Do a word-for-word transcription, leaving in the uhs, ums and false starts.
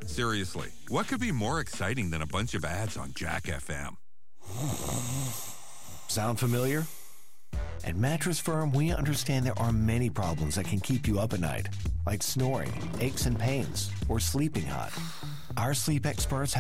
Seriously, what could be more exciting than a bunch of ads on Jack F M? Sound familiar? At Mattress Firm, we understand there are many problems that can keep you up at night, like snoring, aches and pains, or sleeping hot. Our sleep experts have